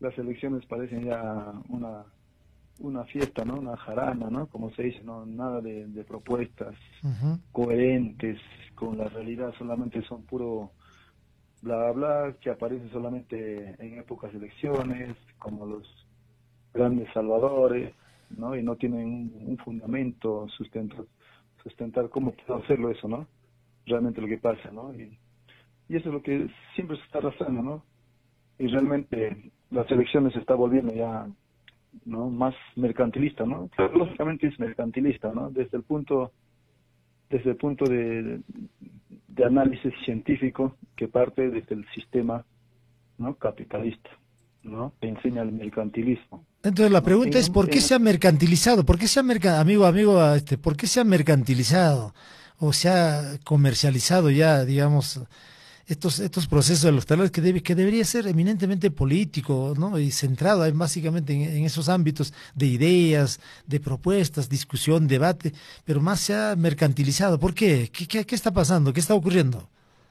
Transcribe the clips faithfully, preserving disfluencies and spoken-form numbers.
las elecciones parecen ya una una fiesta, ¿no? Una jarana, ¿no? Como se dice, ¿no? Nada de, de propuestas Uh-huh. coherentes con la realidad, solamente son puro bla bla que aparece solamente en épocas de elecciones, como los grandes salvadores, ¿no? Y no tienen un, un fundamento sustentar, sustentar cómo puedo hacerlo eso, ¿no? Realmente lo que pasa, ¿no? Y, y eso es lo que siempre se está arrastrando, ¿no? Y realmente las elecciones se está volviendo ya, ¿no? Más mercantilista, ¿no? Claro, lógicamente es mercantilista, ¿no? Desde el punto, desde el punto de, de análisis científico que parte desde el sistema, ¿no? Capitalista, ¿no? Que enseña el mercantilismo. Entonces la ¿No? pregunta es, En, ¿por qué en, se ha mercantilizado? ¿Por qué se ha merca amigo, amigo, este, ¿por qué se ha mercantilizado o se ha comercializado ya, digamos, estos estos procesos electorales que debe que debería ser eminentemente político, ¿no? Y centrado ahí básicamente en, en esos ámbitos de ideas, de propuestas, discusión, debate, pero más se ha mercantilizado? ¿Por qué? ¿Qué, qué, qué está pasando? ¿Qué está ocurriendo?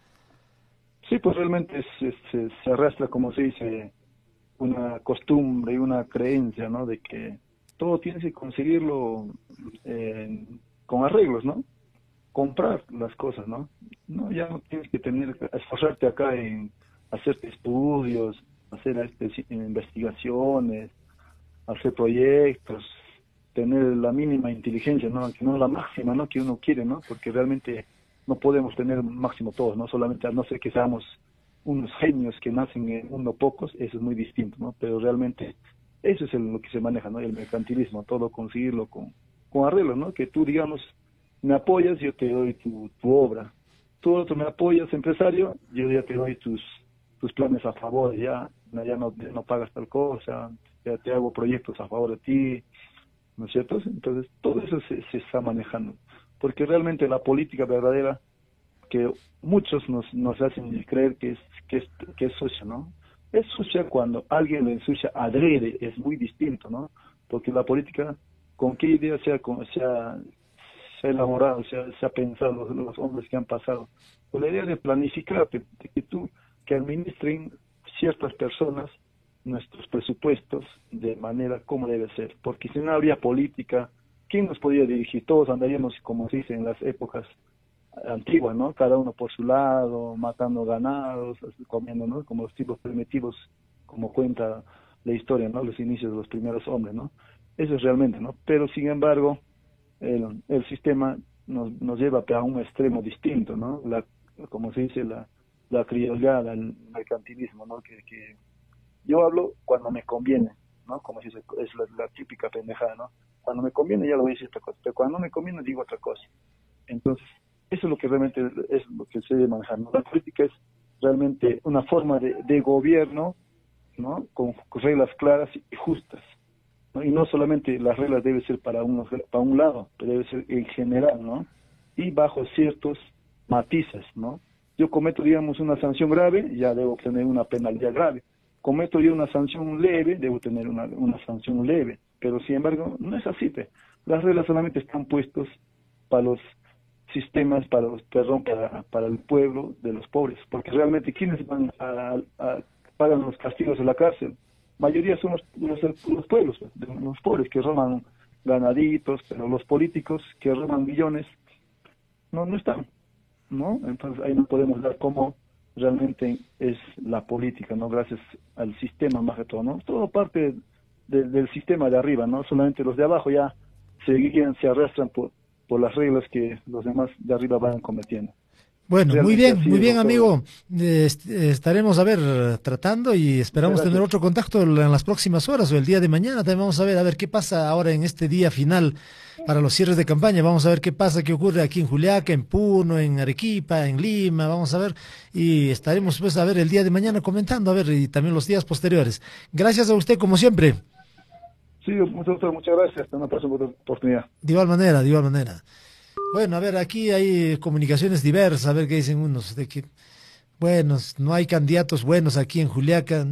sí, pues realmente es, es, se, se arrastra, como se dice, una costumbre y una creencia, ¿no? De que todo tienes que conseguirlo eh, con arreglos, ¿no? Comprar las cosas, ¿no? No, ya no tienes que tener, esforzarte acá en hacerte estudios, hacer este, investigaciones, hacer proyectos, tener la mínima inteligencia, ¿no? Que no la máxima, ¿no? Que uno quiere, ¿no? Porque realmente no podemos tener máximo todos, ¿no? Solamente a no ser que seamos unos genios que nacen en uno pocos, eso es muy distinto, ¿no? Pero realmente eso es el, lo que se maneja, ¿no? El mercantilismo, todo conseguirlo con, con arreglos, ¿no? Que tú, digamos, me apoyas, yo te doy tu, tu obra. Tú otro me apoyas, empresario, yo ya te doy tus tus planes a favor, ya, ya no, ya no pagas tal cosa, ya te hago proyectos a favor de ti, ¿no es cierto? Entonces, todo eso se, se está manejando. Porque realmente la política verdadera, que muchos nos, nos hacen creer que es, que es, que es sucia, ¿no? Es sucia cuando alguien lo ensucia adrede, es muy distinto, ¿no? Porque la política, con qué idea se ha, se ha, se ha elaborado, se ha, se ha pensado los, los hombres que han pasado, con la idea de planificar, de, de que tú, que administren ciertas personas nuestros presupuestos de manera como debe ser, porque si no habría política, ¿quién nos podría dirigir? Todos andaríamos, como se dice en las épocas antiguas, ¿no? Cada uno por su lado, matando ganados, comiendo, ¿no? Como los tipos primitivos, como cuenta la historia, ¿no? Los inicios de los primeros hombres, ¿no? Eso es realmente, ¿no? Pero sin embargo, el, el sistema nos, nos lleva a un extremo distinto, ¿no? La, como se dice, la, la criollada, el mercantilismo, ¿no? Que, que yo hablo cuando me conviene, ¿no? Como si es, es la, la típica pendejada, ¿no? Cuando me conviene ya lo voy a decir otra cosa, pero cuando no me conviene digo otra cosa. Entonces, eso es lo que realmente es lo que se debe manejar, ¿no? La política es realmente una forma de, de gobierno, ¿no? Con, con reglas claras y justas, ¿no? Y no solamente las reglas deben ser para, uno, para un lado, pero debe ser en general, ¿no? Y bajo ciertos matices, ¿no? Yo cometo, digamos, una sanción grave, ya debo tener una penalidad grave. Cometo yo una sanción leve, debo tener una, una sanción leve. Pero, sin embargo, no es así, pe. Las reglas solamente están puestas para los sistemas, para los, perdón, para, para el pueblo de los pobres. Porque realmente, ¿quiénes van a, a pagan los castigos de la cárcel? Mayoría son los, los, los pueblos, los pobres que roban ganaditos, pero los políticos que roban millones, no, no están, ¿no? Entonces ahí no podemos dar cómo realmente es la política, ¿no? Gracias al sistema más que todo, ¿no? Todo parte de, del sistema de arriba, ¿no? Solamente los de abajo ya se guían, se arrastran por, por las reglas que los demás de arriba van cometiendo. Bueno, muy Realmente bien, así muy es, bien, doctor. amigo. Eh, est- estaremos a ver tratando y esperamos Muchas tener gracias. otro contacto en las próximas horas o el día de mañana. También vamos a ver a ver qué pasa ahora en este día final para los cierres de campaña. Vamos a ver qué pasa, qué ocurre aquí en Juliaca, en Puno, en Arequipa, en Lima. Vamos a ver y estaremos pues a ver el día de mañana comentando a ver y también los días posteriores. Gracias a usted como siempre. Sí, doctor, muchas gracias. Hasta una próxima oportunidad. De igual manera, de igual manera. Bueno, a ver, aquí hay comunicaciones diversas, a ver qué dicen unos, de que, bueno, no hay candidatos buenos aquí en Juliaca,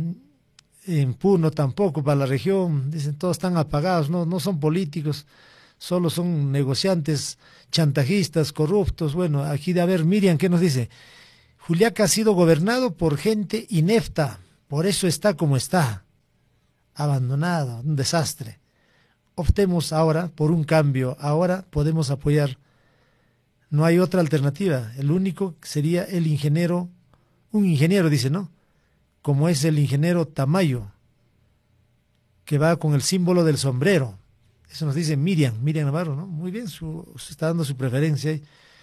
en Puno tampoco para la región, dicen todos están apagados, no, no son políticos, solo son negociantes, chantajistas, corruptos. Bueno, aquí de a ver, Miriam, ¿qué nos dice? Juliaca ha sido gobernado por gente inepta, por eso está como está. abandonado, un desastre. Optemos ahora por un cambio, ahora podemos apoyar. No hay otra alternativa, el único sería el ingeniero, un ingeniero dice, ¿no? Como es el ingeniero Tamayo, que va con el símbolo del sombrero. Eso nos dice Miriam, Miriam Navarro, ¿no? Muy bien, su, se está dando su preferencia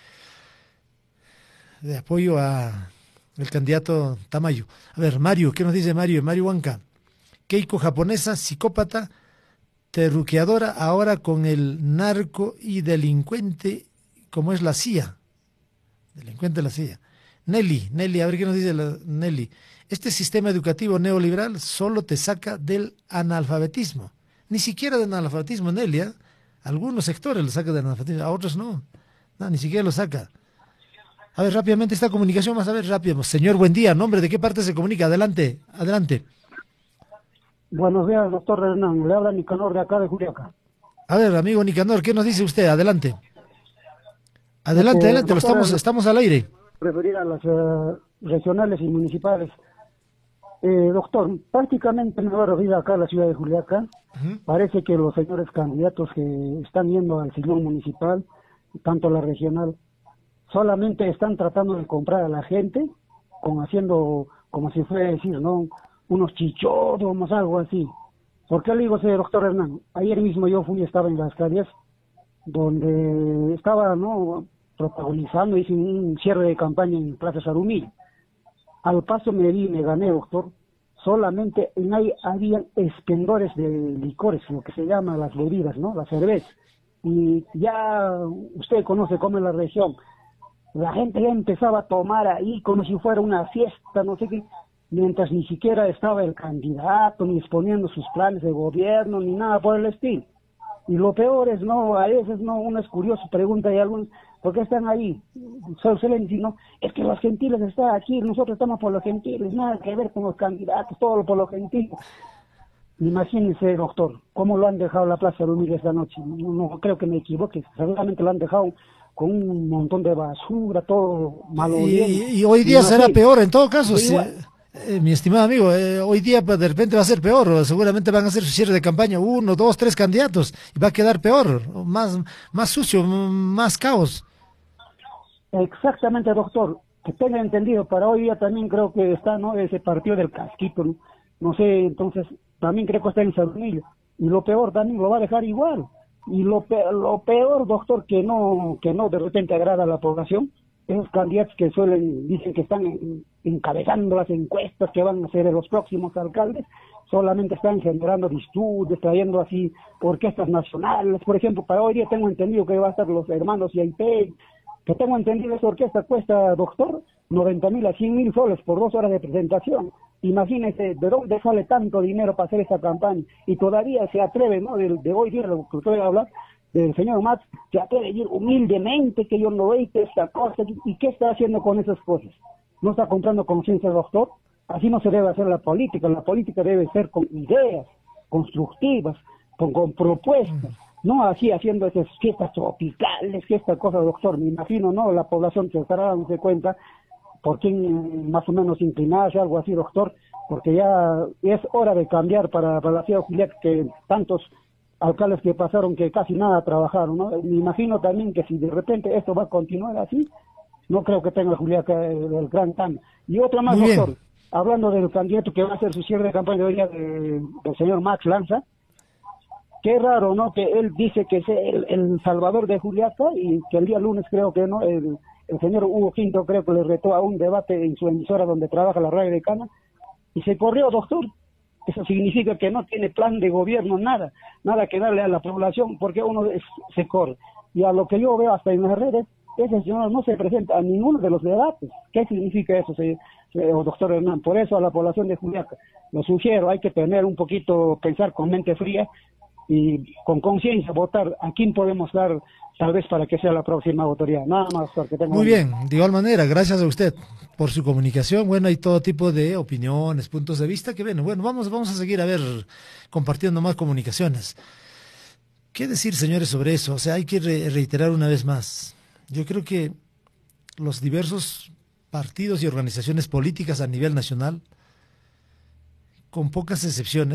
de apoyo a el candidato Tamayo. A ver, Mario, ¿qué nos dice Mario? Mario Huanca. Keiko japonesa, psicópata, terruqueadora, ahora con el narco y delincuente, como es la C I A. Delincuente la C I A. Nelly, Nelly, a ver qué nos dice la, Nelly. Este sistema educativo neoliberal solo te saca del analfabetismo. Ni siquiera del analfabetismo, Nelly. ¿eh? Algunos sectores lo sacan del analfabetismo, a otros no. No, ni siquiera lo saca. A ver, rápidamente esta comunicación, vamos a ver rápido. Señor, buen día. ¿Nombre de qué parte se comunica? Adelante, adelante. Buenos días, doctor Hernán. Le habla Nicanor de acá de Juliaca. A ver, amigo Nicanor, ¿qué nos dice usted? Adelante. Adelante, eh, adelante, lo estamos, estamos al aire. Referir a las uh, regionales y municipales. Eh, doctor, prácticamente me va a referir acá a la ciudad de Juliaca. Uh-huh. Parece que los señores candidatos que están yendo al sillón municipal, tanto la regional, solamente están tratando de comprar a la gente, como haciendo, como si fuera decir, ¿no? Unos chichorros, algo así. ¿Por qué le digo ese doctor Hernán? Ayer mismo yo fui, estaba en las calles, donde estaba, ¿no? protagonizando, hice un cierre de campaña en Plaza Sarumí. Al paso me di, me gané, doctor. Solamente en ahí había esplendores de licores, lo que se llama las bebidas, ¿no? La cerveza. Y ya usted conoce cómo es la región. La gente ya empezaba a tomar ahí como si fuera una fiesta, no sé qué, mientras ni siquiera estaba el candidato, ni exponiendo sus planes de gobierno, ni nada por el estilo. Y lo peor es, no, a veces, no, uno es curioso, pregunta y algunos, ¿por qué están ahí? Solo suelen decir, no, es que los gentiles están aquí, nosotros estamos por los gentiles, nada que ver con los candidatos, todo por los gentiles. Imagínense, doctor, cómo lo han dejado la Plaza de Humilde esta noche. No, no creo que me equivoque, seguramente lo han dejado con un montón de basura, todo malo. Y, y, y hoy día será peor, en todo caso, sí, eh, mi estimado amigo, eh, hoy día pues, de repente va a ser peor, seguramente van a hacer su cierre de campaña, uno, dos, tres candidatos, y va a quedar peor, más, más sucio, más caos. Exactamente, doctor, que tenga entendido, para hoy día también creo que está, ¿no? Ese partido del casquito, no, no sé, entonces, también creo que está en Sarunillo, y lo peor también lo va a dejar igual. Y lo peor, lo peor, doctor, que no que no de repente agrada a la población, esos candidatos que suelen, dicen que están en, encabezando las encuestas, que van a ser los próximos alcaldes, solamente están generando disturbios, trayendo así orquestas nacionales. Por ejemplo, para hoy día tengo entendido que va a estar los hermanos y Yaipei, que tengo entendido esa orquesta cuesta, doctor, noventa mil a cien mil soles por dos horas de presentación. Imagínese de dónde sale tanto dinero para hacer esa campaña, y todavía se atreve, ¿no? De, de hoy día, lo que usted va a hablar, del señor Max, se atreve a decir humildemente que yo no veis esta cosa, y qué está haciendo con esas cosas. ¿No está comprando conciencia, doctor? Así no se debe hacer la política, la política debe ser con ideas constructivas, con, con propuestas, no así haciendo esas fiestas tropicales, que esta cosa, doctor, me imagino, ¿no? La población se estará dándose cuenta por quién más o menos inclinarse, algo así, doctor, porque ya es hora de cambiar para, para la ciudad de Juliaca, que tantos alcaldes que pasaron que casi nada trabajaron, ¿no? Me imagino también que si de repente esto va a continuar así, no creo que tenga Juliaca el, el gran cambio. Y otra más, Muy doctor, bien. Hablando del candidato que va a hacer su cierre de campaña de hoy día, de, del señor Max Lanza, qué raro, ¿no? Que él dice que es el, el salvador de Juliaca, y que el día lunes creo que, ¿no? El, el señor Hugo Quinto creo que le retó a un debate en su emisora donde trabaja la radio de Cana, y se corrió, doctor. Eso significa que no tiene plan de gobierno, nada, nada que darle a la población, porque uno es, se corre. Y a lo que yo veo hasta en las redes, ese señor no se presenta a ninguno de los debates. ¿Qué significa eso, se, se, doctor Hernán? Por eso a la población de Juliaca, lo sugiero, hay que tener un poquito, pensar con mente fría y con conciencia, votar a quién podemos dar, tal vez para que sea la próxima autoridad. Nada más, porque tengo... Muy bien, de igual manera, gracias a usted por su comunicación. Bueno, hay todo tipo de opiniones, puntos de vista que ven. Bueno, vamos, vamos a seguir a ver, compartiendo más comunicaciones. ¿Qué decir, señores, sobre eso? O sea, hay que re reiterar una vez más. Yo creo que los diversos partidos y organizaciones políticas a nivel nacional, con pocas excepciones,